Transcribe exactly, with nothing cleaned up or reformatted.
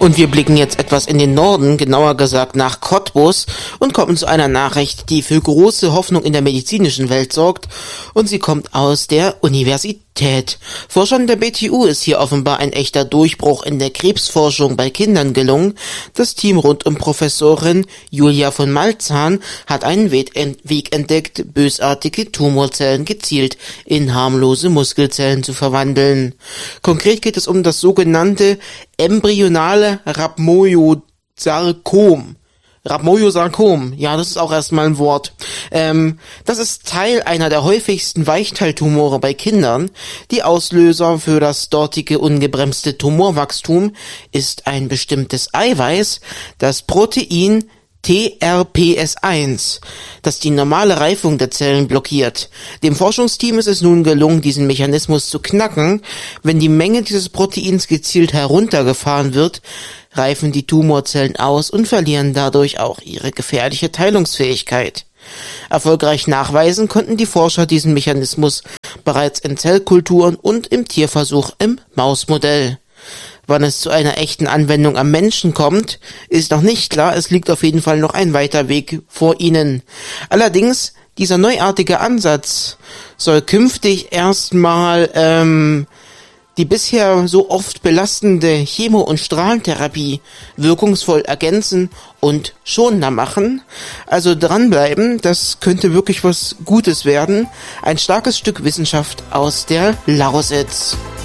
Und wir blicken jetzt etwas in den Norden, genauer gesagt nach Cottbus, und kommen zu einer Nachricht, die für große Hoffnung in der medizinischen Welt sorgt, und sie kommt aus der Universität. Forschern der B T U ist hier offenbar ein echter Durchbruch in der Krebsforschung bei Kindern gelungen. Das Team rund um Professorin Julia von Malzahn hat einen Weg entdeckt, bösartige Tumorzellen gezielt in harmlose Muskelzellen zu verwandeln. Konkret geht es um das sogenannte embryonale Rhabdomyosarkom. Rhabdomyosarkom, ja, das ist auch erstmal ein Wort. Ähm, das ist Teil einer der häufigsten Weichteiltumore bei Kindern. Die Auslöser für das dortige ungebremste Tumorwachstum ist ein bestimmtes Eiweiß, das Protein T R P S eins, das die normale Reifung der Zellen blockiert. Dem Forschungsteam ist es nun gelungen, diesen Mechanismus zu knacken. Wenn die Menge dieses Proteins gezielt heruntergefahren wird, reifen die Tumorzellen aus und verlieren dadurch auch ihre gefährliche Teilungsfähigkeit. Erfolgreich nachweisen konnten die Forscher diesen Mechanismus bereits in Zellkulturen und im Tierversuch im Mausmodell. Wann es zu einer echten Anwendung am Menschen kommt, ist noch nicht klar. Es liegt auf jeden Fall noch ein weiter Weg vor ihnen. Allerdings, dieser neuartige Ansatz soll künftig erstmal ähm, die bisher so oft belastende Chemo- und Strahlentherapie wirkungsvoll ergänzen und schonender machen. Also dranbleiben, das könnte wirklich was Gutes werden. Ein starkes Stück Wissenschaft aus der Lausitz.